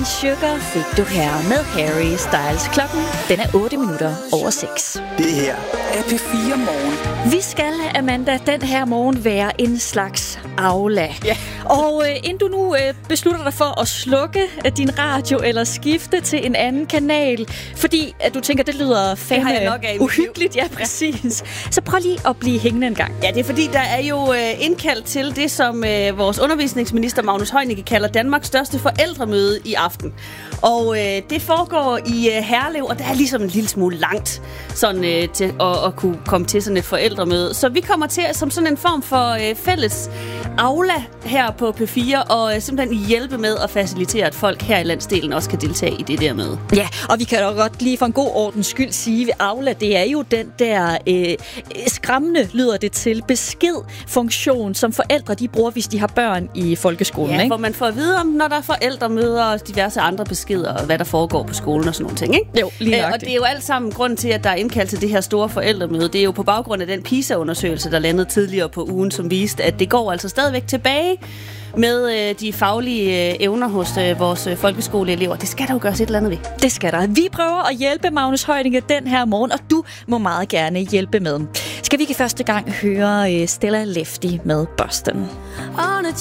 Sugar fik du her med Harry Styles. Klokken, den er 8 minutter over 6. Det her er P4 Morgen. Vi skal, Amanda, den her morgen være en slags aula. Ja. Og inden du nu beslutter dig for at slukke din radio eller skifte til en anden kanal, fordi at du tænker, det lyder fandme uhyggeligt. Ja, præcis. Så prøv lige at blive hængende en gang. Ja, det er fordi, der er jo indkaldt til det, som vores undervisningsminister Magnus Heunicke kalder Danmarks største forældremøde i aften. Og det foregår i Herlev, og der er ligesom en lille smule langt sådan, til at kunne komme til sådan et forældremøde. Så vi kommer til som sådan en form for fælles aula her på P4, og simpelthen hjælpe med at facilitere, at folk her i landsdelen også kan deltage i det der møde. Ja, og vi kan da godt lige for en god ordens skyld sige, at aula, det er jo den der skræmmende, lyder det til, beskedfunktion, som forældre de bruger, hvis de har børn i folkeskolen. Ja, ikke? hvor man får at vide om, når der er forældremøder og diverse andre beskeder, og hvad der foregår på skolen og sådan nogle ting, ikke? Jo, lige nok og det er jo alt sammen grund til, at der er indkaldt til det her store forældremøde. Det er jo på baggrund af den PISA-undersøgelse, der landede tidligere på ugen, som viste, at det går altså stadigvæk tilbage med de faglige evner hos vores folkeskoleelever. Det skal der jo gøres et eller andet ved. Det skal der. Vi prøver at hjælpe Magnus Heunicke den her morgen, og du må meget gerne hjælpe med. Skal vi ikke første gang høre Stella Lefty med Boston?